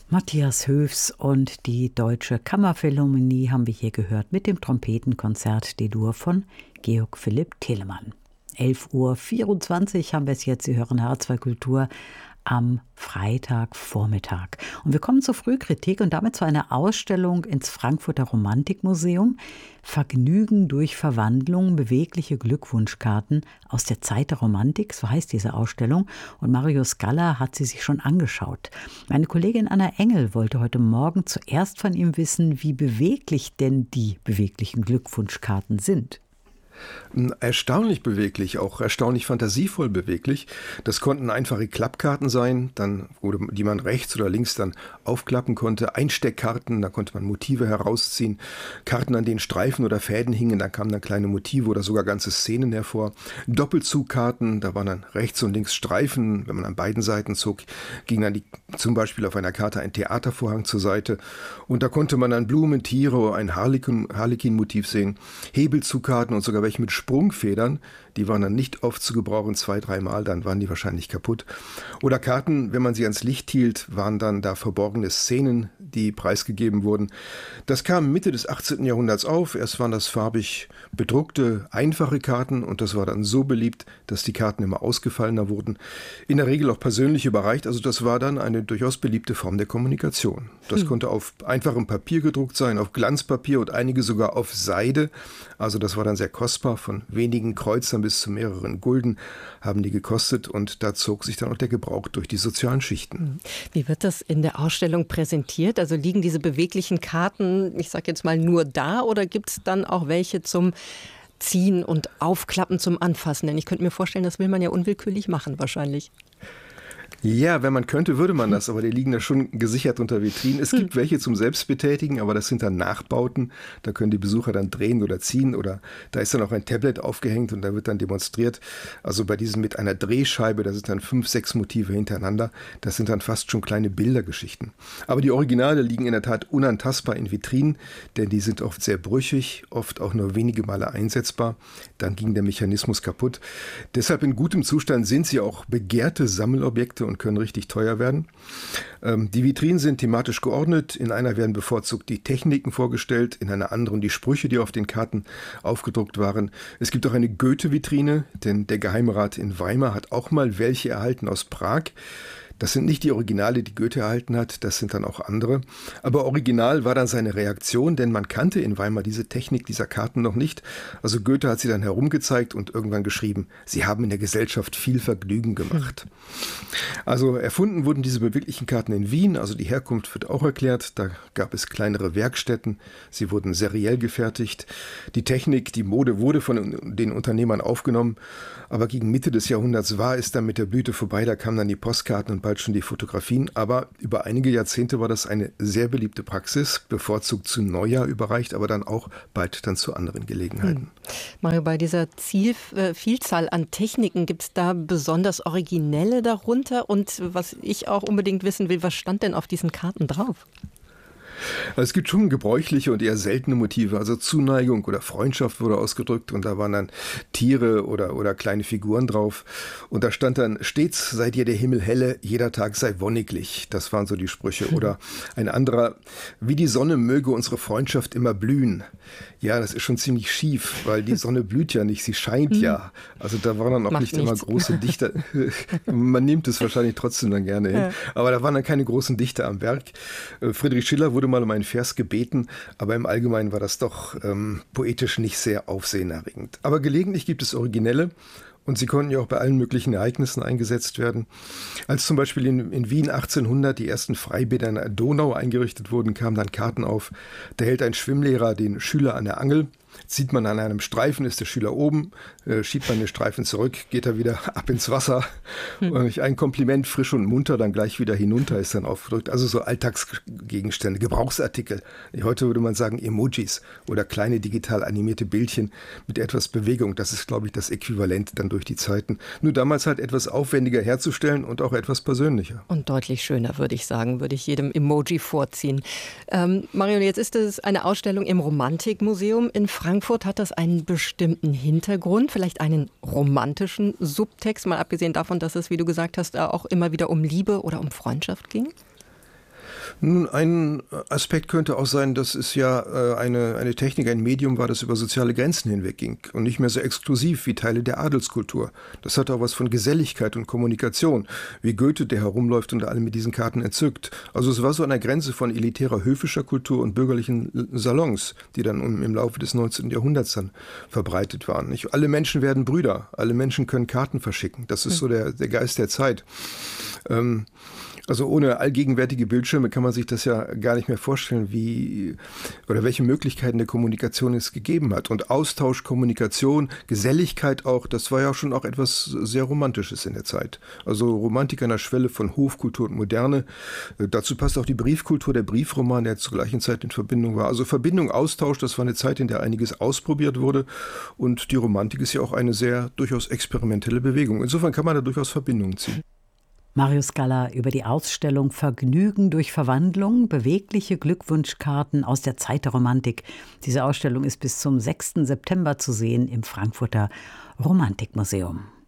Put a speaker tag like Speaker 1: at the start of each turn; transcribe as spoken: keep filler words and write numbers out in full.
Speaker 1: Matthias Höfs und die Deutsche Kammerphilharmonie haben wir hier gehört mit dem Trompetenkonzert D-Dur von Georg Philipp Telemann. elf Uhr vierundzwanzig haben wir es jetzt. Sie hören H R zwei Kultur am Freitagvormittag. Und wir kommen zur Frühkritik und damit zu einer Ausstellung ins Frankfurter Romantikmuseum. Vergnügen durch Verwandlung, bewegliche Glückwunschkarten aus der Zeit der Romantik, so heißt diese Ausstellung. Und Mario Scala hat sie sich schon angeschaut. Meine Kollegin Anna Engel wollte heute Morgen zuerst von ihm wissen, wie beweglich denn die beweglichen Glückwunschkarten sind.
Speaker 2: Erstaunlich beweglich, auch erstaunlich fantasievoll beweglich. Das konnten einfache Klappkarten sein, dann, die man rechts oder links dann aufklappen konnte. Einsteckkarten, da konnte man Motive herausziehen. Karten, an denen Streifen oder Fäden hingen, da kamen dann kleine Motive oder sogar ganze Szenen hervor. Doppelzugkarten, da waren dann rechts und links Streifen. Wenn man an beiden Seiten zog, ging dann die, zum Beispiel auf einer Karte ein Theatervorhang zur Seite. Und da konnte man dann Blumen, Tiere, ein Harlekin, Harlekin-Motiv sehen. Hebelzugkarten und sogar welche mit Sprungfedern, die waren dann nicht oft zu gebrauchen, zwei, dreimal, dann waren die wahrscheinlich kaputt. Oder Karten, wenn man sie ans Licht hielt, waren dann da verborgene Szenen, die preisgegeben wurden. Das kam Mitte des achtzehnten Jahrhunderts auf. Erst waren das farbig bedruckte, einfache Karten und das war dann so beliebt, dass die Karten immer ausgefallener wurden. In der Regel auch persönlich überreicht, also das war dann eine durchaus beliebte Form der Kommunikation. Das hm. konnte auf einfachem Papier gedruckt sein, auf Glanzpapier und einige sogar auf Seide. Also das war dann sehr kostbar, von wenigen Kreuzern bis zu mehreren Gulden haben die gekostet und da zog sich dann auch der Gebrauch durch die sozialen Schichten.
Speaker 3: Wie wird das in der Ausstellung präsentiert? Also liegen diese beweglichen Karten, ich sage jetzt mal, nur da oder gibt es dann auch welche zum Ziehen und Aufklappen, zum Anfassen? Denn ich könnte mir vorstellen, das will man ja unwillkürlich machen wahrscheinlich.
Speaker 2: Ja, wenn man könnte, würde man das, aber die liegen da schon gesichert unter Vitrinen. Es gibt welche zum Selbstbetätigen, aber das sind dann Nachbauten. Da können die Besucher dann drehen oder ziehen oder da ist dann auch ein Tablet aufgehängt und da wird dann demonstriert. Also bei diesen mit einer Drehscheibe, da sind dann fünf, sechs Motive hintereinander. Das sind dann fast schon kleine Bildergeschichten. Aber die Originale liegen in der Tat unantastbar in Vitrinen, denn die sind oft sehr brüchig, oft auch nur wenige Male einsetzbar. Dann ging der Mechanismus kaputt. Deshalb in gutem Zustand sind sie auch begehrte Sammelobjekte und können richtig teuer werden. Ähm, die Vitrinen sind thematisch geordnet. In einer werden bevorzugt die Techniken vorgestellt, in einer anderen die Sprüche, die auf den Karten aufgedruckt waren. Es gibt auch eine Goethe-Vitrine, denn der Geheimrat in Weimar hat auch mal welche erhalten aus Prag. Das sind nicht die Originale, die Goethe erhalten hat, das sind dann auch andere. Aber original war dann seine Reaktion, denn man kannte in Weimar diese Technik dieser Karten noch nicht. Also Goethe hat sie dann herumgezeigt und irgendwann geschrieben, sie haben in der Gesellschaft viel Vergnügen gemacht. Also erfunden wurden diese beweglichen Karten in Wien, also die Herkunft wird auch erklärt. Da gab es kleinere Werkstätten, sie wurden seriell gefertigt. Die Technik, die Mode wurde von den Unternehmern aufgenommen, aber gegen Mitte des Jahrhunderts war es dann mit der Blüte vorbei, da kamen dann die Postkarten und bald schon die Fotografien, aber über einige Jahrzehnte war das eine sehr beliebte Praxis, bevorzugt zu Neujahr überreicht, aber dann auch bald dann zu anderen Gelegenheiten.
Speaker 3: Hm. Mario, bei dieser Ziel, äh, Vielzahl an Techniken, gibt es da besonders originelle darunter? Und was ich auch unbedingt wissen will, was stand denn auf diesen Karten drauf?
Speaker 2: Es gibt schon gebräuchliche und eher seltene Motive, also Zuneigung oder Freundschaft wurde ausgedrückt und da waren dann Tiere oder, oder kleine Figuren drauf und da stand dann, stets sei dir der Himmel helle, jeder Tag sei wonniglich, das waren so die Sprüche. Oder ein anderer, wie die Sonne möge unsere Freundschaft immer blühen. Ja, das ist schon ziemlich schief, weil die Sonne blüht ja nicht, sie scheint ja. Also da waren dann auch Macht nicht nichts. Immer große Dichter, man nimmt es wahrscheinlich trotzdem dann gerne hin, ja. Aber da waren dann keine großen Dichter am Werk. Friedrich Schiller wurde mal um einen Vers gebeten, aber im Allgemeinen war das doch ähm, poetisch nicht sehr aufsehenerregend. Aber gelegentlich gibt es Originelle und sie konnten ja auch bei allen möglichen Ereignissen eingesetzt werden. Als zum Beispiel in, in Wien achtzehnhundert die ersten Freibäder in der Donau eingerichtet wurden, kamen dann Karten auf. Da hält ein Schwimmlehrer den Schüler an der Angel. Zieht man an einem Streifen, ist der Schüler oben, äh, schiebt man den Streifen zurück, geht er wieder ab ins Wasser. Hm. Ein Kompliment, frisch und munter, dann gleich wieder hinunter ist dann aufgedrückt. Also so Alltagsgegenstände, Gebrauchsartikel. Heute würde man sagen Emojis oder kleine digital animierte Bildchen mit etwas Bewegung. Das ist, glaube ich, das Äquivalent dann durch die Zeiten. Nur damals halt etwas aufwendiger herzustellen und auch etwas persönlicher.
Speaker 3: Und deutlich schöner, würde ich sagen, würde ich jedem Emoji vorziehen. Ähm, Marion, jetzt ist es eine Ausstellung im Romantikmuseum in Frankfurt. Frankfurt, hat das einen bestimmten Hintergrund, vielleicht einen romantischen Subtext, mal abgesehen davon, dass es, wie du gesagt hast, auch immer wieder um Liebe oder um Freundschaft ging?
Speaker 2: Nun, ein Aspekt könnte auch sein, dass es ja eine, eine Technik, ein Medium war, das über soziale Grenzen hinwegging und nicht mehr so exklusiv wie Teile der Adelskultur. Das hatte auch was von Geselligkeit und Kommunikation, wie Goethe, der herumläuft und alle mit diesen Karten entzückt. Also es war so an der Grenze von elitärer höfischer Kultur und bürgerlichen Salons, die dann im Laufe des neunzehnten Jahrhunderts dann verbreitet waren. Nicht? Alle Menschen werden Brüder, alle Menschen können Karten verschicken. Das ist so der, der Geist der Zeit. Ähm, Also ohne allgegenwärtige Bildschirme kann man sich das ja gar nicht mehr vorstellen, wie oder welche Möglichkeiten der Kommunikation es gegeben hat. Und Austausch, Kommunikation, Geselligkeit auch, das war ja schon auch etwas sehr Romantisches in der Zeit. Also Romantik an der Schwelle von Hofkultur und Moderne. Dazu passt auch die Briefkultur, der Briefroman, der zur gleichen Zeit in Verbindung war. Also Verbindung, Austausch, das war eine Zeit, in der einiges ausprobiert wurde. Und die Romantik ist ja auch eine sehr durchaus experimentelle Bewegung. Insofern kann man da durchaus Verbindungen ziehen.
Speaker 1: Marius Galler über die Ausstellung Vergnügen durch Verwandlung, bewegliche Glückwunschkarten aus der Zeit der Romantik. Diese Ausstellung ist bis zum sechsten September zu sehen im Frankfurter Romantikmuseum.